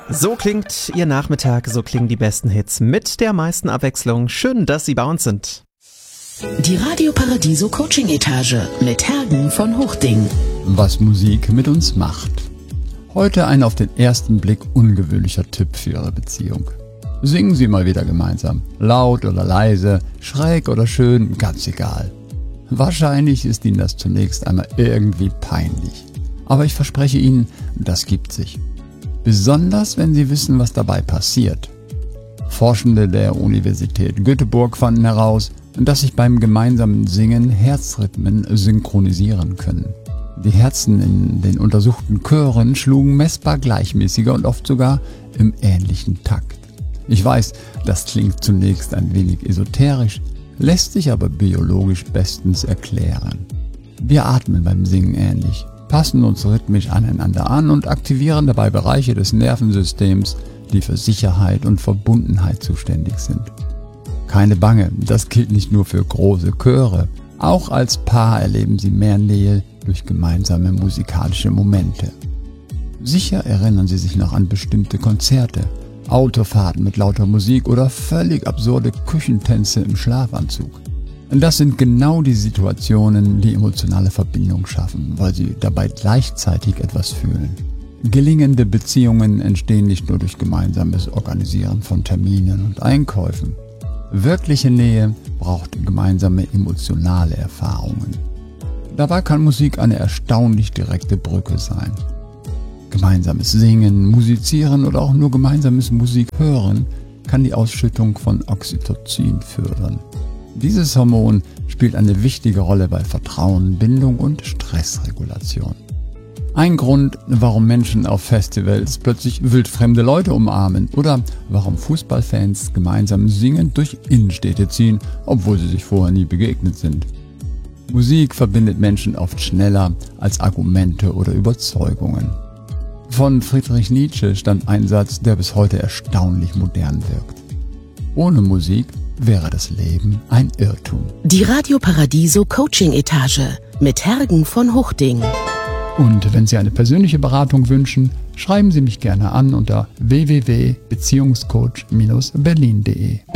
So klingt Ihr Nachmittag, so klingen die besten Hits mit der meisten Abwechslung. Schön, dass Sie bei uns sind. Die Radio Paradiso Coaching Etage mit Hergen von Hochding. Was Musik mit uns macht. Heute ein auf den ersten Blick ungewöhnlicher Tipp für Ihre Beziehung. Singen Sie mal wieder gemeinsam. Laut oder leise, schräg oder schön, ganz egal. Wahrscheinlich ist Ihnen das zunächst einmal irgendwie peinlich. Aber ich verspreche Ihnen, das gibt sich. Besonders, wenn Sie wissen, was dabei passiert. Forschende der Universität Göteborg fanden heraus, dass sich beim gemeinsamen Singen Herzrhythmen synchronisieren können. Die Herzen in den untersuchten Chören schlugen messbar gleichmäßiger und oft sogar im ähnlichen Takt. Ich weiß, das klingt zunächst ein wenig esoterisch, lässt sich aber biologisch bestens erklären. Wir atmen beim Singen ähnlich, passen uns rhythmisch aneinander an und aktivieren dabei Bereiche des Nervensystems, die für Sicherheit und Verbundenheit zuständig sind. Keine Bange, das gilt nicht nur für große Chöre. Auch als Paar erleben Sie mehr Nähe durch gemeinsame musikalische Momente. Sicher erinnern Sie sich noch an bestimmte Konzerte, Autofahrten mit lauter Musik oder völlig absurde Küchentänze im Schlafanzug. Das sind genau die Situationen, die emotionale Verbindung schaffen, weil sie dabei gleichzeitig etwas fühlen. Gelingende Beziehungen entstehen nicht nur durch gemeinsames Organisieren von Terminen und Einkäufen. Wirkliche Nähe braucht gemeinsame emotionale Erfahrungen. Dabei kann Musik eine erstaunlich direkte Brücke sein. Gemeinsames Singen, Musizieren oder auch nur gemeinsames Musik hören kann die Ausschüttung von Oxytocin fördern. Dieses Hormon spielt eine wichtige Rolle bei Vertrauen, Bindung und Stressregulation. Ein Grund, warum Menschen auf Festivals plötzlich wildfremde Leute umarmen oder warum Fußballfans gemeinsam singend durch Innenstädte ziehen, obwohl sie sich vorher nie begegnet sind. Musik verbindet Menschen oft schneller als Argumente oder Überzeugungen. Von Friedrich Nietzsche stammt ein Satz, der bis heute erstaunlich modern wirkt. Ohne Musik wäre das Leben ein Irrtum. Die Radio Paradiso Coaching Etage mit Hergen von Hochding. Und wenn Sie eine persönliche Beratung wünschen, schreiben Sie mich gerne an unter www.beziehungscoach-berlin.de.